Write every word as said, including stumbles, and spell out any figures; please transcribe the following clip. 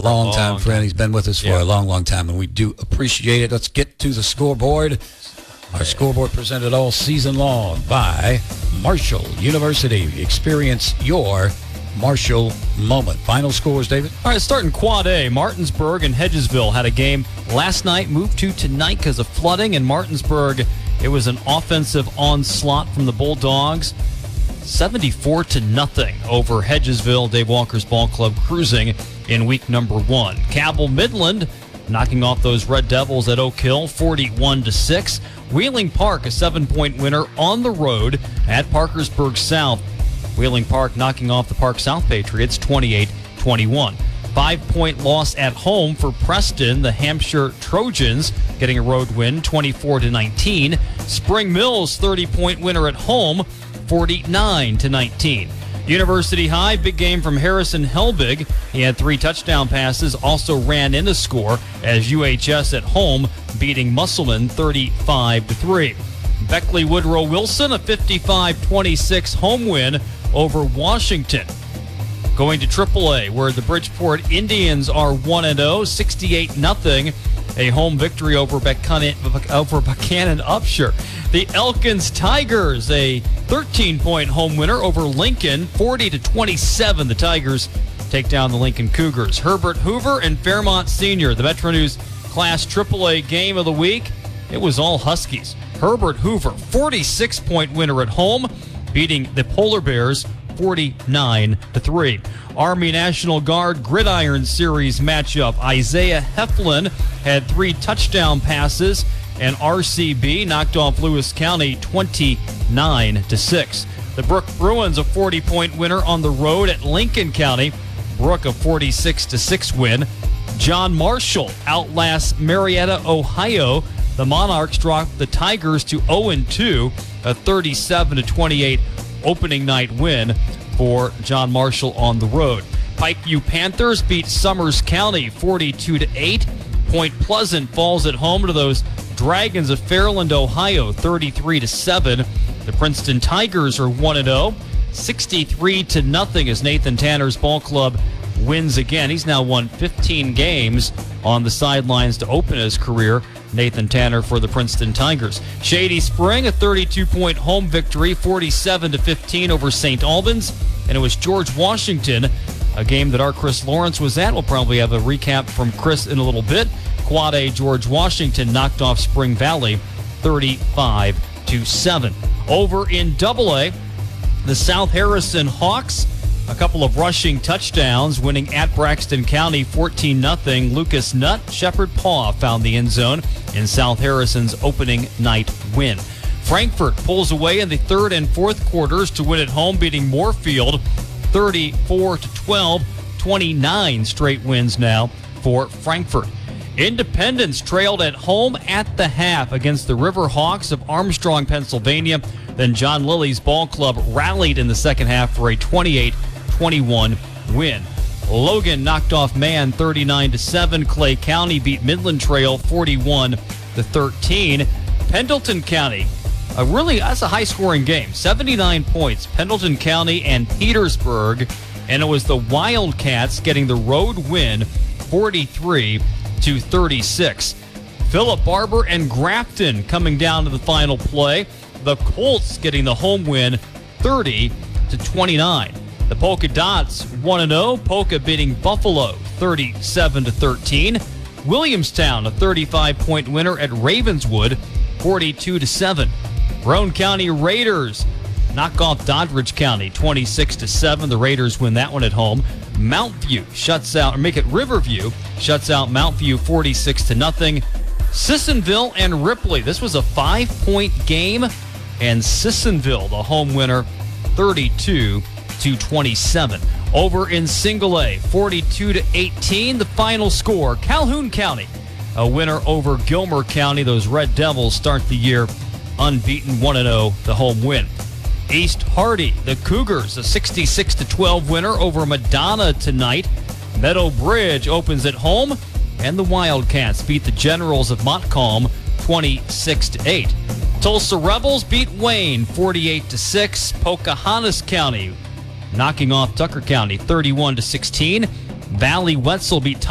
long-time friend. Time. He's been with us for yeah. a long, long time, and we do appreciate it. Let's get to the scoreboard. Our scoreboard presented all season long by Marshall University. Experience your Marshall moment. Final scores, David? All right, starting Quad A. Martinsburg and Hedgesville had a game last night, moved to tonight because of flooding. In Martinsburg, it was an offensive onslaught from the Bulldogs. seventy-four to nothing over Hedgesville. Dave Walker's ball club cruising in week number one. Cabell Midland knocking off those Red Devils at Oak Hill, forty-one to six. Wheeling Park, a seven-point winner on the road at Parkersburg South. Wheeling Park knocking off the Park South Patriots, twenty-eight twenty-one. Five-point loss at home for Preston. The Hampshire Trojans getting a road win, twenty-four to nineteen. Spring Mills, thirty-point winner at home, forty-nine to nineteen. University High, big game from Harrison Helbig. He had three touchdown passes, also ran in a score as U H S at home beating Musselman thirty-five to three. Beckley Woodrow Wilson, a fifty-five twenty-six home win over Washington. Going to triple A, where the Bridgeport Indians are one and oh, sixty-eight nothing. A home victory over Buchanan, over Buchanan Upshur. The Elkins Tigers, a thirteen-point home winner over Lincoln, forty to twenty-seven. The Tigers take down the Lincoln Cougars. Herbert Hoover and Fairmont Senior, the Metro News Class triple A game of the week. It was all Huskies. Herbert Hoover, forty-six-point winner at home, beating the Polar Bears forty-nine to three. Army National Guard Gridiron Series matchup. Isaiah Heflin had three touchdown passes, and R C B knocked off Lewis County twenty-nine to six. The Brook Bruins, a forty-point winner on the road at Lincoln County. Brook, a forty-six to six win. John Marshall outlasts Marietta, Ohio. The Monarchs dropped the Tigers to oh and two, a thirty-seven to twenty-eight opening night win for John Marshall on the road. Pikeview Panthers beat Summers County forty-two to eight. Point Pleasant falls at home to those Dragons of Fairland, Ohio, thirty-three to seven. The Princeton Tigers are one and oh, sixty-three to nothing as Nathan Tanner's ball club wins again. He's now won fifteen games on the sidelines to open his career. Nathan Tanner for the Princeton Tigers. Shady Spring, a thirty-two-point home victory, forty-seven to fifteen over Saint Albans. And it was George Washington, a game that our Chris Lawrence was at. We'll probably have a recap from Chris in a little bit. Quad A, George Washington knocked off Spring Valley thirty-five to seven. Over in Double A, the South Harrison Hawks, a couple of rushing touchdowns, winning at Braxton County fourteen nothing. Lucas Nutt, Shepherd Paw found the end zone in South Harrison's opening night win. Frankfort pulls away in the third and fourth quarters to win at home, beating Moorfield thirty-four to twelve. twenty-nine straight wins now for Frankfort. Independence trailed at home at the half against the River Hawks of Armstrong, Pennsylvania. Then John Lilly's ball club rallied in the second half for a twenty-eight twenty-one win. Logan knocked off Man thirty-nine to seven. Clay County beat Midland Trail forty-one to thirteen. Pendleton County, a really that's a high-scoring game, seventy-nine points. Pendleton County and Petersburg, and it was the Wildcats getting the road win, forty-three to thirty-six. Philip Barber and Grafton coming down to the final play. The Colts getting the home win, thirty to twenty-nine. The Polka Dots one and oh. Polka beating Buffalo thirty-seven to thirteen. Williamstown, a thirty-five-point winner at Ravenswood, forty-two to seven. Roane County Raiders knock off Doddridge County twenty-six to seven. The Raiders win that one at home. Mount View shuts out, or make it Riverview, shuts out Mount View forty-six to nothing. Sissonville and Ripley. This was a five-point game, and Sissonville, the home winner, thirty-two to twenty-seven. Over in Single A, forty-two to eighteen, the final score. Calhoun County, a winner over Gilmer County. Those Red Devils start the year unbeaten, one and oh, the home win. East Hardy, the Cougars, a sixty-six to twelve winner over Madonna tonight. Meadow Bridge opens at home, and the Wildcats beat the Generals of Montcalm twenty-six to eight. Tulsa Rebels beat Wayne forty-eight to six. Pocahontas County knocking off Tucker County thirty-one to sixteen. Valley Wetzel beat